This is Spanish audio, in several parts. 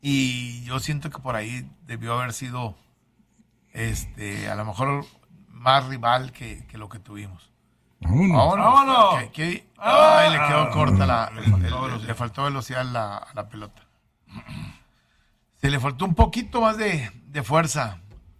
Y yo siento que por ahí debió haber sido, a lo mejor más rival que lo que tuvimos. Vámonos. Ay, le quedó corta le faltó velocidad a la pelota. Se le faltó un poquito más de fuerza.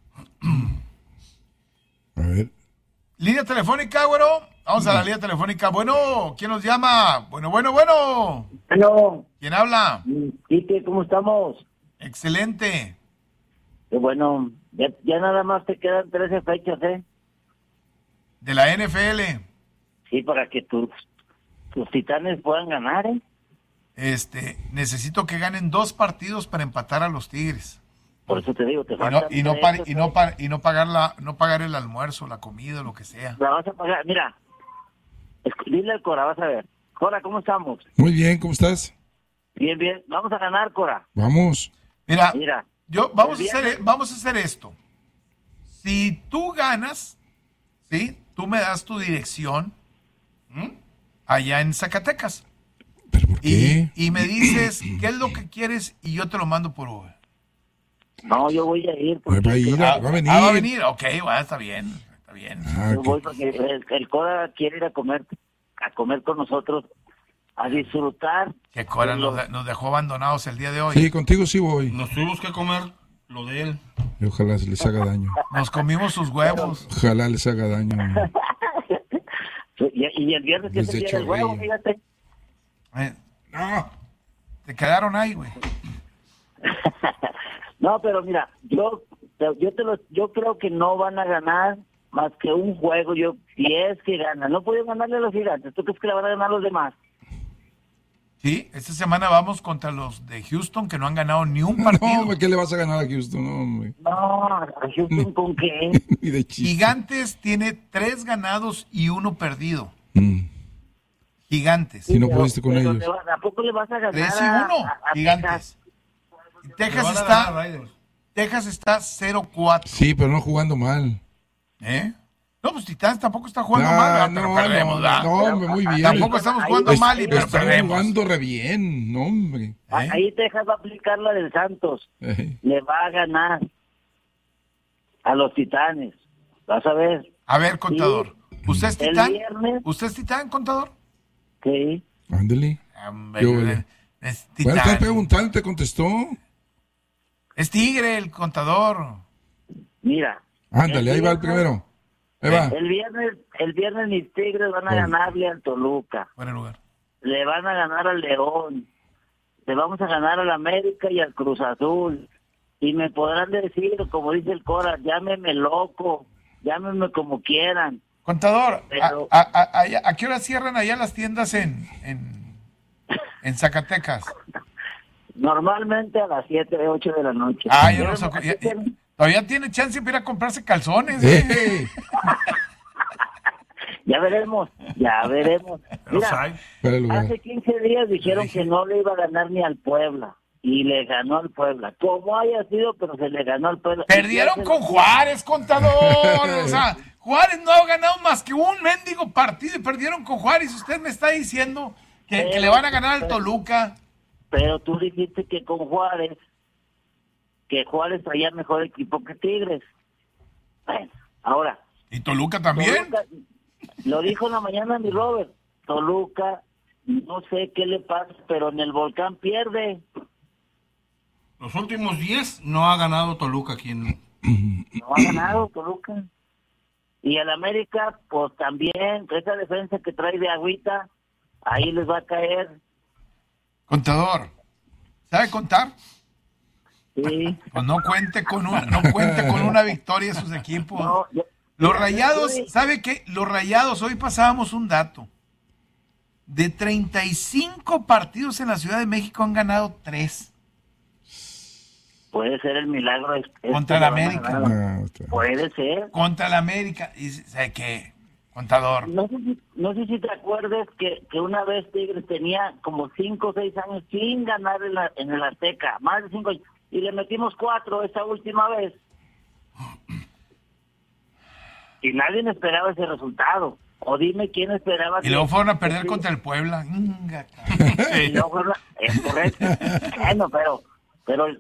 A ver. Línea telefónica, güero. Vamos a la línea telefónica. Bueno, ¿quién nos llama? Bueno. Bueno. ¿Quién habla? Quique, ¿cómo estamos? Excelente. Qué bueno, ya nada más te quedan 13 fechas, ¿eh? De la NFL. Sí, para que tus Titanes puedan ganar, ¿eh? Necesito que ganen 2 partidos para empatar a los Tigres. Por eso te digo, te faltan no pagar el almuerzo, la comida, lo que sea. La vas a pagar, mira. Dile al Cora, vas a ver. Cora, ¿cómo estamos? Muy bien, ¿cómo estás? Bien. Vamos a ganar, Cora. Vamos. Mira. Vamos a hacer esto. Si tú ganas, ¿sí? Tú me das tu dirección allá en Zacatecas. ¿Pero por qué? Y me dices qué es lo que quieres y yo te lo mando por Uber. No, yo voy a ir. Va a venir. Va a venir. Ok, bueno, está bien. Yo voy porque el Cora quiere ir a comer con nosotros, a disfrutar. Que Cora nos dejó abandonados el día de hoy. Sí, contigo sí voy. Nos tuvimos que comer lo de él. Y ojalá se les haga daño. Nos comimos sus huevos. Ojalá les haga daño. Y el viernes que es el día del huevo, fíjate. No, te quedaron ahí, güey. No, pero mira, yo creo que no van a ganar más que un juego. Si es que ganan, no pueden ganarle a los Gigantes. ¿Tú crees que le van a ganar a los demás? Sí, esta semana vamos contra los de Houston que no han ganado ni un partido. No, ¿qué le vas a ganar a Houston? No, hombre. No, ¿a Houston con qué? Ni de chiste. Gigantes tiene 3 ganados y 1 perdido. Gigantes. Si no pudiste con ellos. ¿A poco le vas a ganar 3-1, Gigantes. Texas está 0-4. Sí, pero no jugando mal. No, pues Titanes tampoco está jugando mal. No, muy bien. Tampoco estamos jugando mal y estamos perdemos. jugando re bien, no, hombre. Ahí Texas va a aplicar la del Santos. Le va a ganar a los Titanes. Vas a ver. A ver, contador. ¿Usted es Titán? ¿Usted es Titán, contador? Sí. Ándale. Es Bueno, Titán. estás preguntando, te contestó. Es Tigre el contador. Mira. Ándale, ahí va el primero. Ahí va. El viernes mis Tigres van a ganarle al Toluca. Buen lugar. Le van a ganar al León. Le vamos a ganar al América y al Cruz Azul. Y me podrán decir, como dice el Cora, llámeme loco, llámeme como quieran. Contador, pero... ¿a qué hora cierran allá las tiendas en Zacatecas? Normalmente a las 7, 8 de la noche. Todavía tiene chance para ir a comprarse calzones. Ya veremos. Mira, hace 15 días dijeron que no le iba a ganar ni al Puebla. Y le ganó al Puebla. Como haya sido, pero se le ganó al Puebla. Perdieron con Juárez, contador. O sea, Juárez no ha ganado más que un mendigo partido y perdieron con Juárez. Usted me está diciendo que le van a ganar al Toluca. Pero tú dijiste que con Juárez, que Juárez traía mejor equipo que Tigres. Bueno, ahora. ¿Y Toluca también? Lo dijo en la mañana mi Robert. Toluca, no sé qué le pasa, pero en el Volcán pierde. Los últimos 10 no ha ganado Toluca aquí en... No ha ganado Toluca. Y el América, pues también, esa defensa que trae de agüita, ahí les va a caer. Contador, ¿sabe contar? Sí. Pues no cuente con una victoria sus equipos. No, los Rayados, ¿sabe qué? Los Rayados, hoy pasábamos un dato. De 35 partidos en la Ciudad de México han ganado 3. Puede ser el milagro. Contra el América. Puede ser. Contra el América. ¿Y sabe qué? Contador. No sé si te acuerdas que una vez Tigres tenía como 5 o 6 años sin ganar en el Azteca. Más de 5 años. Y le metimos 4 esa última vez. Y nadie esperaba ese resultado. O dime quién esperaba. Y luego fueron a perder contra el Puebla. Y luego es correcto. Bueno, Pero